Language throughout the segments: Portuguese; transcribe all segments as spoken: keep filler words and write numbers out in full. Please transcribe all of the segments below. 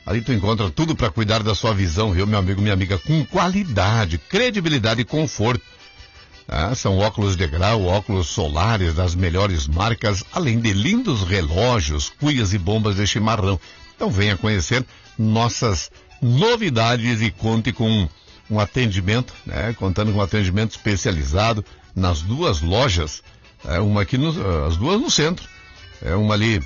Ali tu encontra tudo para cuidar da sua visão, viu, meu amigo, minha amiga, com qualidade, credibilidade e conforto. Ah, são óculos de grau, óculos solares das melhores marcas, além de lindos relógios, cuias e bombas de chimarrão. Então venha conhecer nossas novidades e conte com um atendimento, né, contando com um atendimento especializado nas duas lojas, é, uma aqui, no, as duas no centro, é uma ali.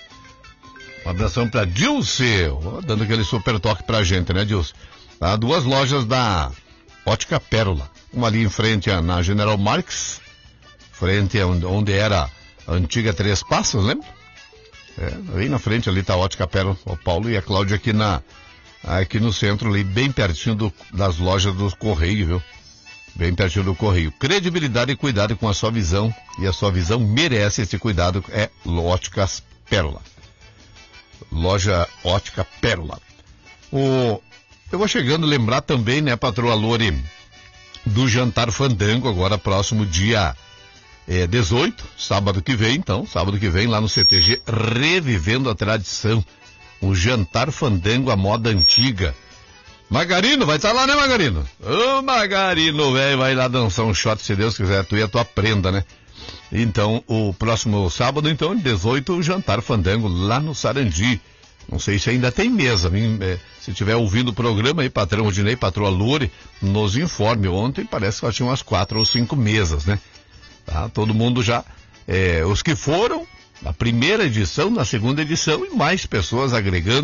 Um abração para Dilce, dando aquele super toque pra gente, né, Dilce? Tá, duas lojas da Ótica Pérola. Uma ali em frente a, na General Marques, frente a onde, onde era a antiga Três Passos, lembra? É, aí na frente ali tá a Ótica Pérola, o Paulo e a Cláudia aqui, na, aqui no centro, ali bem pertinho do, das lojas do Correio, viu? Bem pertinho do Correio. Credibilidade e cuidado com a sua visão, e a sua visão merece esse cuidado, é Óticas Pérola. Loja Ótica Pérola. O, eu vou chegando a lembrar também, né, patroa Lore, do Jantar Fandango, agora próximo dia é, dezoito, sábado que vem, então, sábado que vem, lá no C T G, revivendo a tradição. O Jantar Fandango, a moda antiga. Magarino, vai estar lá, né, Magarino? Ô, Magarino, velho, vai lá dançar um shot, se Deus quiser, tu e a tua prenda, né? Então, o próximo sábado, então, dezoito, o Jantar Fandango, lá no Sarandi. Não sei se ainda tem mesa. Se tiver ouvindo o programa aí, patrão Rodinei, patroa Lore, nos informe. Ontem parece que ela tinha umas quatro ou cinco mesas, né? Tá? Todo mundo já, é, os que foram na primeira edição, na segunda edição, e mais pessoas agregando.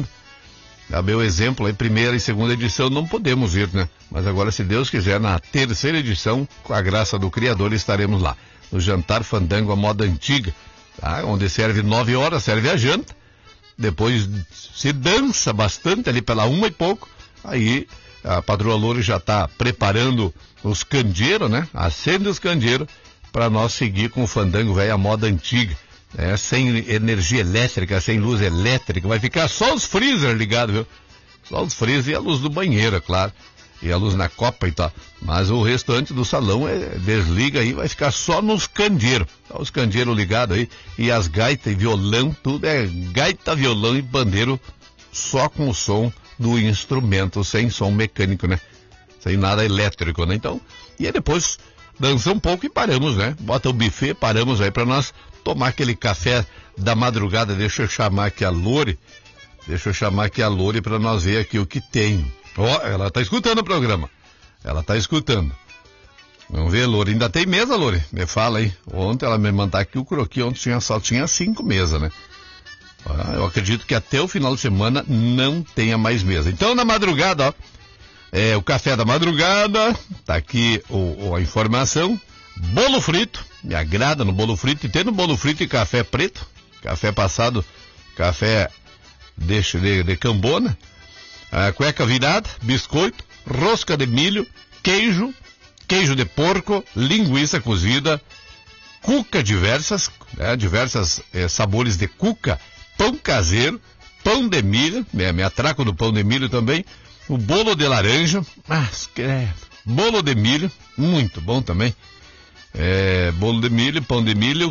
Dá meu exemplo aí, primeira e segunda edição não podemos ir, né? Mas agora, se Deus quiser, na terceira edição, com a graça do Criador, estaremos lá. No Jantar Fandango, a moda antiga, tá? Onde serve nove horas, serve a janta. Depois se dança bastante ali pela uma e pouco. Aí a patroa Loure já está preparando os candeeiros, né? Acende os candeeiros para nós seguir com o fandango velho, a moda antiga. É, sem energia elétrica, sem luz elétrica. Vai ficar só os freezer ligados, viu? Só os freezer e a luz do banheiro, é claro. E a luz na copa e tal. Mas o restante do salão é, desliga aí, vai ficar só nos candeeiros. Tá os candeeiros ligados aí. E as gaitas e violão, tudo é gaita, violão e bandeiro, só com o som do instrumento, sem som mecânico, né? Sem nada elétrico, né? Então, e aí depois dança um pouco e paramos, né? Bota o buffet, paramos aí para nós tomar aquele café da madrugada. Deixa eu chamar aqui a Lore. Deixa eu chamar aqui a Lore para nós ver aqui o que tem. Ó, oh, ela tá escutando o programa. Ela tá escutando. Vamos ver, Lore. Ainda tem mesa, Lore? Me fala aí. Ontem ela me mandou aqui o croquis, ontem tinha, só tinha cinco mesas, né? Ah, eu acredito que até o final de semana não tenha mais mesa. Então, na madrugada, ó, é o café da madrugada, tá aqui o, o, a informação. Bolo frito, me agrada no bolo frito. E tem no bolo frito e café preto. Café passado, café de, de, de cambona. A cueca virada, biscoito, rosca de milho, queijo, queijo de porco, linguiça cozida, cuca diversas, né, diversas eh, sabores de cuca, pão caseiro, pão de milho, me, me atraco do pão de milho também, o bolo de laranja, mas credo, bolo de milho, muito bom também, é, bolo de milho, pão de milho,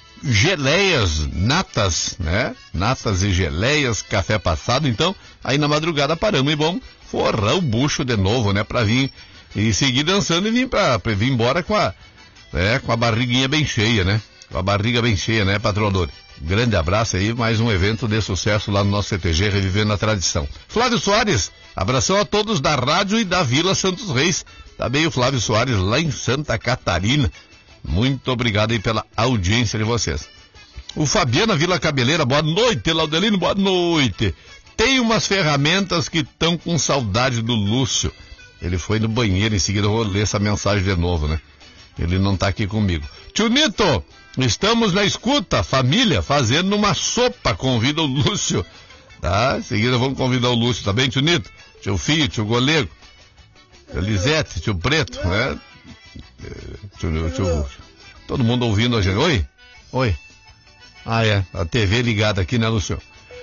geleias, natas, né? Natas e geleias, café passado. Então, aí na madrugada paramos e vamos forrar o bucho de novo, né? Pra vir e seguir dançando e vir pra, pra vir embora com a, né? Com a barriguinha bem cheia, né? Com a barriga bem cheia, né, patroador? Grande abraço aí, mais um evento de sucesso lá no nosso C T G, revivendo a tradição. Flávio Soares, abração a todos da rádio e da Vila Santos Reis. Também o Flávio Soares lá em Santa Catarina. Muito obrigado aí pela audiência de vocês. O Fabiana Vila Cabeleira, boa noite, Laudelino, boa noite. Tem umas ferramentas que estão com saudade do Lúcio. Ele foi no banheiro, em seguida eu vou ler essa mensagem de novo, né? Ele não tá aqui comigo. Tio Nito, estamos na escuta, família, fazendo uma sopa, convida o Lúcio. Tá? Em seguida vamos convidar o Lúcio, tá bem, tio Nito? Tio Fio, tio Golego, tio Lisete, tio Preto, né? Tio, tio, todo mundo ouvindo a gente. Oi? Oi? Ah, é. A T V ligada aqui, né, Lúcio?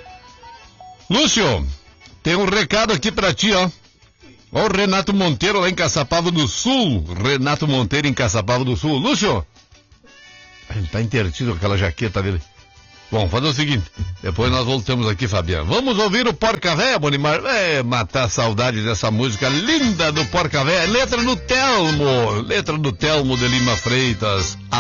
Lúcio, tem um recado aqui pra ti, ó. Ó o Renato Monteiro lá em Caçapava do Sul. Renato Monteiro em Caçapava do Sul. Lúcio! Ele tá intertido com aquela jaqueta dele. Bom, fazer o seguinte, depois nós voltamos aqui, Fabiano. Vamos ouvir o Porca Véia, Bonimar? É, matar a saudade dessa música linda do Porca Véia. Letra do Telmo, letra do Telmo de Lima Freitas.